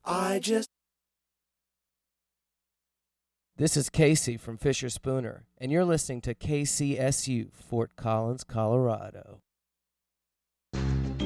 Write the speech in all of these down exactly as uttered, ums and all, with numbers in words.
I just... This is Casey from Fisher Spooner, and you're listening to K C S U, Fort Collins, Colorado. I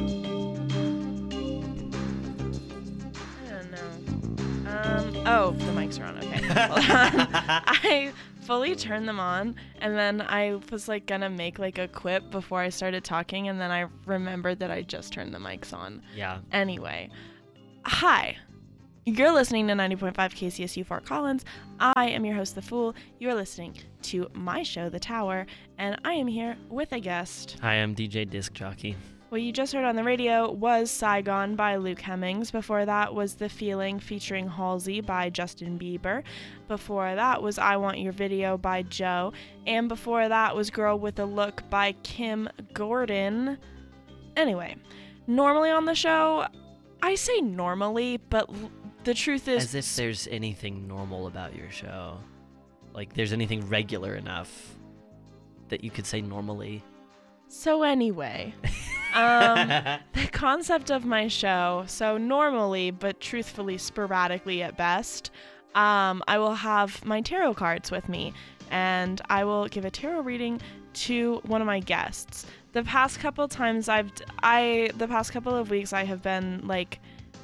don't know. Um, oh, the mics are on. Okay. Hold on. I fully turned them on, and then I was like gonna make like a quip before I started talking, and then I remembered that I just turned the mics on. Yeah. Anyway, hi. You're listening to ninety point five K C S U Fort Collins. I am your host, The Fool. You're listening to my show, The Tower, and I am here with a guest. Hi, I'm D J Disc Jockey. What you just heard on the radio was Saigon by Luke Hemmings. Before that was The Feeling featuring Halsey by Justin Bieber. Before that was I Want Your Video by Joe. And before that was Girl with a Look by Kim Gordon. Anyway, normally on the show, I say normally, but l- the truth is... As if there's anything normal about your show. Like there's anything regular enough that you could say normally. So anyway... um, the concept of my show, so normally, but truthfully, sporadically at best, um, I will have my tarot cards with me, and I will give a tarot reading to one of my guests. The past couple times I've, I, the past couple of weeks I have been, like,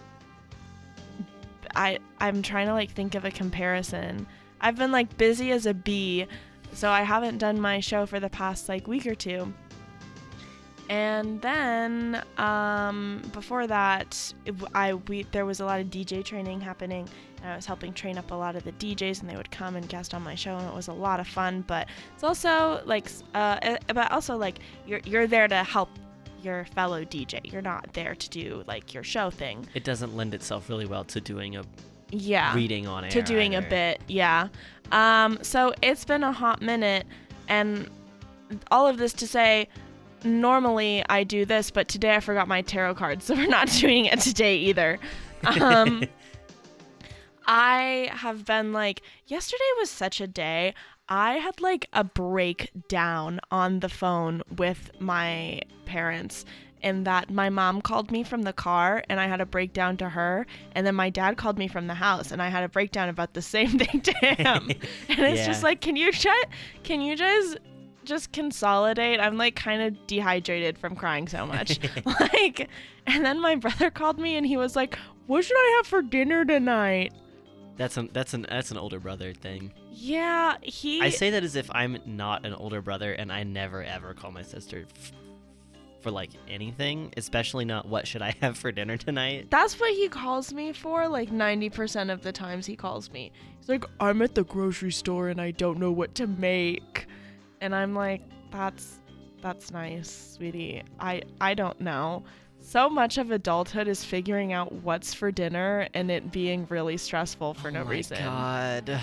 I, I'm trying to, like, think of a comparison. I've been, like, busy as a bee, so I haven't done my show for the past, like, week or two. And then um, before that, it, I we there was a lot of D J training happening, and I was helping train up a lot of the D Js, and they would come and guest on my show, and it was a lot of fun. But it's also like, uh, but also like you're you're there to help your fellow D J. You're not there to do like your show thing. It doesn't lend itself really well to doing a yeah reading on air. To doing either. a bit, yeah. Um, so it's been a hot minute, and all of this to say. Normally I do this, but today I forgot my tarot cards, so we're not doing it today either. Um, I have been like, yesterday was such a day. I had like a breakdown on the phone with my parents, in that my mom called me from the car and I had a breakdown to her, and then my dad called me from the house and I had a breakdown about the same thing to him. And it's Yeah. just like, can you try, can you just just consolidate? I'm like kind of dehydrated from crying so much. Like, and then my brother called me and he was like, what should I have for dinner tonight? That's an that's an that's an older brother thing. Yeah, he I say that as if I'm not an older brother, and I never ever call my sister f- for like anything, especially not what should I have for dinner tonight. that's what he calls me for, like ninety percent of the times he calls me. He's like, I'm at the grocery store and I don't know what to make. And I'm like, that's that's nice, sweetie. I I don't know. So much of adulthood is figuring out what's for dinner and it being really stressful for oh no my reason. God.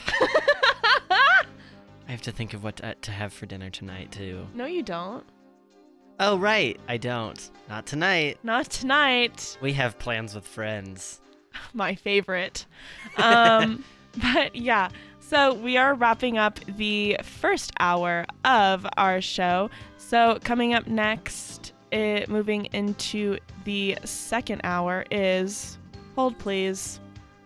I have to think of what to, to have for dinner tonight too. No, you don't. Oh right, I don't. Not tonight. Not tonight. We have plans with friends. My favorite. Um, but yeah, so we are wrapping up the first hour of our show. So coming up next, it, moving into the second hour is, hold please.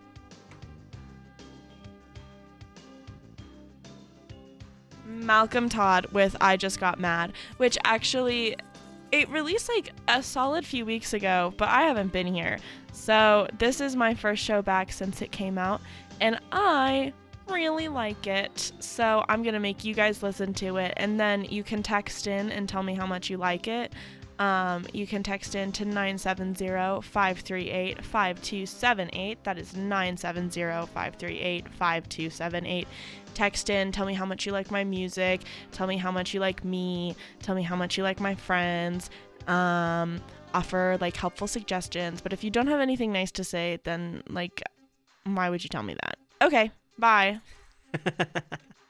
Malcolm Todd with I Just Got Mad, which actually, it released like a solid few weeks ago, but I haven't been here. So this is my first show back since it came out, and I really like it. So I'm going to make you guys listen to it, and then you can text in and tell me how much you like it. Um, you can text in to nine seven zero, five three eight, five two seven eight. That is nine seven zero, five three eight, five two seven eight. Text in, tell me how much you like my music, tell me how much you like me, tell me how much you like my friends, um, offer like helpful suggestions. But if you don't have anything nice to say, then like, why would you tell me that? Okay, bye.